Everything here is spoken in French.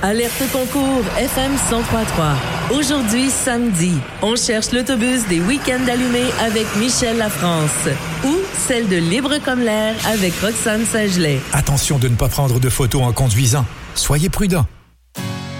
Alerte concours FM 103.3. Aujourd'hui, samedi, on cherche l'autobus des Week-ends allumés avec Michel Lafrance ou celle de Libre comme l'air avec Roxane Saint-Gelais. Attention de ne pas prendre de photos en conduisant. Soyez prudents.